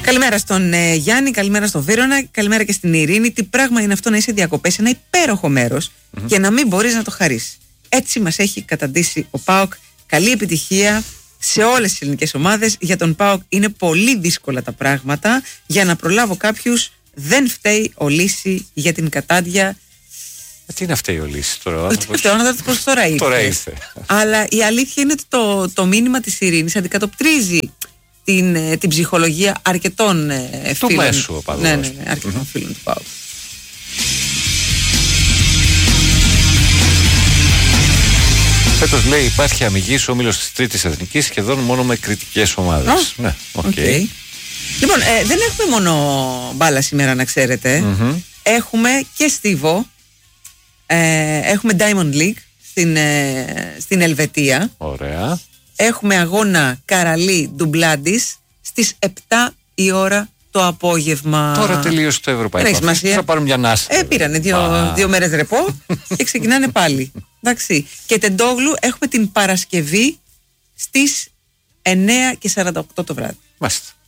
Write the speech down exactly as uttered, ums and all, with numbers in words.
Καλημέρα στον ε, Γιάννη, καλημέρα στον Βίρονα, καλημέρα και στην Ειρήνη. Τι πράγμα είναι αυτό να είσαι διακοπές σε ένα υπέροχο μέρος mm-hmm. και να μην μπορείς να το χαρίσεις. Έτσι μας έχει καταντήσει ο ΠΑΟΚ. Καλή επιτυχία σε όλες τις ελληνικές ομάδες. Για τον ΠΑΟΚ είναι πολύ δύσκολα τα πράγματα. Για να προλάβω κάποιους, δεν φταίει ο Λύση για την κατάντια. Τι είναι αυτή η Λύση τώρα? Προς τώρα ήρθε. Τώρα ήρθε. Αλλά η αλήθεια είναι ότι το, το μήνυμα της Ειρήνης αντικατοπτρίζει την, την ψυχολογία αρκετών ε, του φίλων. Μέσου οπαδός. Ναι, ναι, ναι, αρκετών mm-hmm. φίλων του ΠΑΟΚ. Φέτος, λέει, υπάρχει αμυγής όμιλος της Τρίτης Εθνικής, σχεδόν μόνο με κριτικές ομάδες. Oh, ναι, οκ. Okay. Okay. Λοιπόν, ε, δεν έχουμε μόνο μπάλα σήμερα, να ξέρετε. Mm-hmm. Έχουμε και στίβο. Ε, έχουμε Diamond League στην, ε, στην Ελβετία. Ωραία. Έχουμε αγώνα Καραλί Ντουμπλάντης στις επτά η ώρα το απόγευμα. Τώρα τελείωσε το ευρωπαϊκό. Θα πάρουν μια νάση. Ε, πήρανε δύο, δύο μέρες ρεπό και ξεκινάνε πάλι. Εντάξει. Και Τεντόγλου έχουμε την Παρασκευή στις εννέα και σαράντα οκτώ το βράδυ. Μάλιστα.